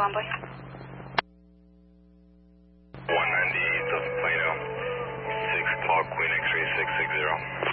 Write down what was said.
Convoy. 198 of Plano, 6 o'clock, Queen X-ray 660.